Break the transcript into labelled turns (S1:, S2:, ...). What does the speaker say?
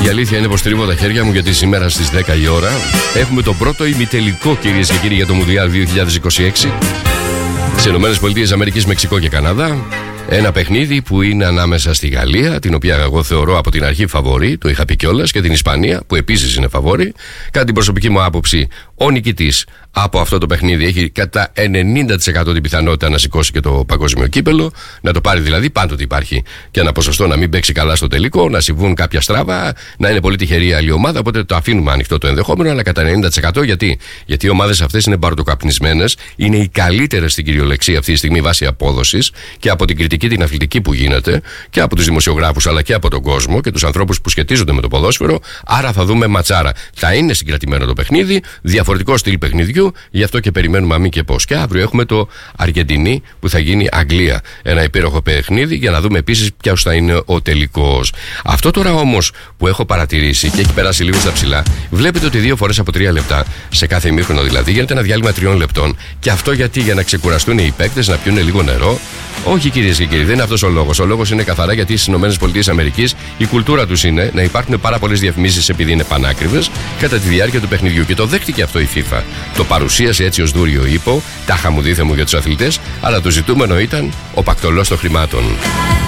S1: αλήθεια είναι πως τρίβω τα χέρια μου, γιατί σήμερα στις 10 η ώρα έχουμε το πρώτο ημιτελικό, κυρίες και κύριοι, για το Μουντιάλ 2026 στις ΗΠΑ, Μεξικό και Καναδά. Ένα παιχνίδι που είναι ανάμεσα στη Γαλλία, την οποία εγώ θεωρώ από την αρχή φαβορί, το είχα πει κιόλας, και την Ισπανία, που επίσης είναι φαβορί. Κατά την προσωπική μου άποψη, ο νικητής από αυτό το παιχνίδι έχει κατά 90% την πιθανότητα να σηκώσει και το παγκόσμιο κύπελο. Να το πάρει δηλαδή. Πάντοτε υπάρχει και ένα ποσοστό να μην παίξει καλά στο τελικό, να συμβούν κάποια στράβα, να είναι πολύ τυχερή άλλη ομάδα. Οπότε το αφήνουμε ανοιχτό το ενδεχόμενο, αλλά κατά 90% γιατί οι ομάδες αυτές είναι μπαρτοκαπνισμένες, είναι οι καλύτερες στην κυριολεξία αυτή τη στιγμή βάσει απόδοσης και από την κριτική την αθλητική που γίνεται και από τους δημοσιογράφους αλλά και από τον κόσμο και τους ανθρώπους που σχετίζονται με το ποδόσφαιρο. Άρα θα δούμε ματσάρα. Θα είναι συγκρατημένο το παιχνίδι, διαφορετικό στυλ παιχνιδιού, γι' αυτό και περιμένουμε αμή και πώς. Και αύριο έχουμε το Αργεντινή που θα γίνει Αγγλία. Ένα υπέροχο παιχνίδι για να δούμε επίσης ποιος θα είναι ο τελικός. Αυτό τώρα όμως που έχω παρατηρήσει και έχει περάσει λίγο στα ψηλά, βλέπετε ότι 2 φορές από 3 λεπτά, σε κάθε ημίχρονο δηλαδή, γίνεται ένα διάλειμμα 3 λεπτών. Και αυτό γιατί? Για να ξεκουραστούν οι παίκτες, να πιούν λίγο νερό. Όχι, κυρίες και κύριοι, δεν είναι αυτός ο λόγος. Ο λόγος είναι καθαρά γιατί στις ΗΠΑ η κουλτούρα τους είναι να υπάρχουν πάρα πολλές διαφημίσεις επειδή είναι πανάκριβες κατά τη διάρκεια του παιχνιδιού. Και το δέχτηκε αυτό η FIFA. Το παρουσίασε έτσι ως δούριο ύπο, τάχα μου δίθε μου για τους αθλητές, αλλά το ζητούμενο ήταν ο πακτολός των χρημάτων.